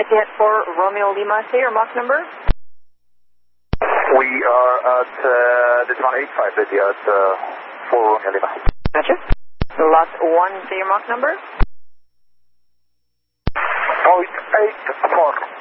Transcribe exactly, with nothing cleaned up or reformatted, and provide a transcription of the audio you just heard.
Etihad four, Romeo Lima, say your Mach number. We are at uh, the one eight five, Etihad uh, four, Romeo Lima. Gotcha. Lot one, say your Mach number. Oh, it's eight four.